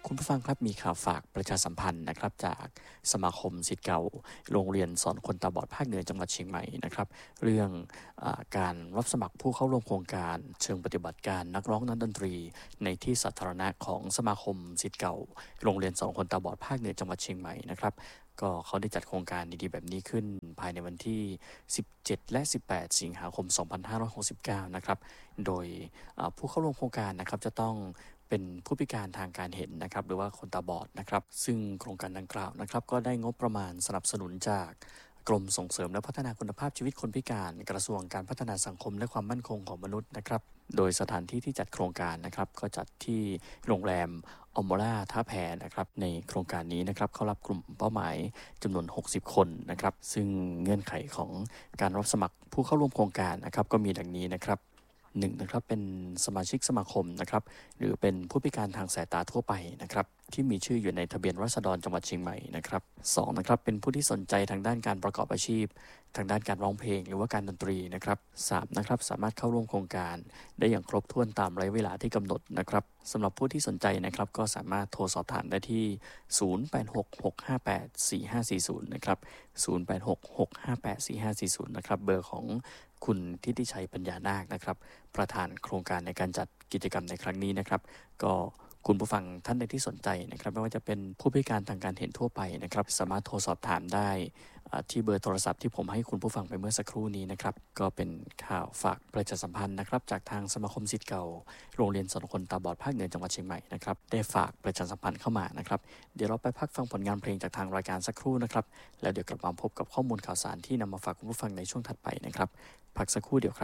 คุณผู้ฟังครับมีข่าวฝากประชาสัมพันธ์นะครับจากสมาคมศิษย์เก่าโรงเรียนสอนคนตาบอดภาคเหนือจังหวัดเชียงใหม่นะครับเรื่องการรับสมัครผู้เข้าร่วมโครงการเชิงปฏิบัติการนักร้องนักดนตรีในที่สาธารณะของสมาคมศิษย์เก่าโรงเรียนสอนคนตาบอดภาคเหนือจังหวัดเชียงใหม่นะครับก็เขาได้จัดโครงการดีๆแบบนี้ขึ้นภายในวันที่17และ18สิงหาคม2569นะครับโดยผู้เข้าร่วมโครงการนะครับจะต้องเป็นผู้พิการทางการเห็นนะครับหรือว่าคนตาบอดนะครับซึ่งโครงการดังกล่าวนะครับก็ได้งบประมาณสนับสนุนจากกรมส่งเสริมและพัฒนาคุณภาพชีวิตคนพิการกระทรวงการพัฒนาสังคมและความมั่นคงของมนุษย์นะครับโดยสถานที่ที่จัดโครงการนะครับก็จัดที่โรงแรมอมราท่าแพนะครับในโครงการนี้นะครับเข้ารับกลุ่มเป้าหมายจำนวน60คนนะครับซึ่งเงื่อนไขของการรับสมัครผู้เข้าร่วมโครงการนะครับก็มีดังนี้นะครับ1นะครับเป็นสมาชิกสมาคมนะครับหรือเป็นผู้พิการทางสายตาทั่วไปนะครับที่มีชื่ออยู่ในทะเบียนราษฎรจังหวัดเชียงใหม่นะครับ2นะครับเป็นผู้ที่สนใจทางด้านการประกอบอาชีพทางด้านการร้องเพลงหรือว่าการดนตรีนะครับ3นะครับสามารถเข้าร่วมโครงการได้อย่างครบถ้วนตามระยะเวลาที่กำหนดนะครับสำหรับผู้ที่สนใจนะครับก็สามารถโทรสอบถามได้ที่0866584540นะครับ0866584540นะครับเบอร์ของคุณทิติชัยปัญญานาคนะครับประธานโครงการในการจัดกิจกรรมในครั้งนี้นะครับก็คุณผู้ฟังท่านใดที่สนใจนะครับไม่ว่าจะเป็นผู้พิการทางการเห็นทั่วไปนะครับสามารถโทรสอบถามได้ที่เบอร์โทรศัพท์ที่ผมให้คุณผู้ฟังไปเมื่อสักครู่นี้นะครับก็เป็นข่าวฝากประชาสัมพันธ์นะครับจากทางสมาคมศิษย์เก่าโรงเรียนสอนคนตาบอดภาคเหนือจังหวัดเชียงใหม่นะครับได้ฝากประชาสัมพันธ์เข้ามานะครับเดี๋ยวเราไปพักฟังผลงานเพลงจากทางรายการสักครู่นะครับแล้วเดี๋ยวกลับมาพบกับข้อมูลข่าวสารที่นำมาฝากคุณผู้ฟังในช่วงถัดไปนะครับพักสักครู่เดียวครับ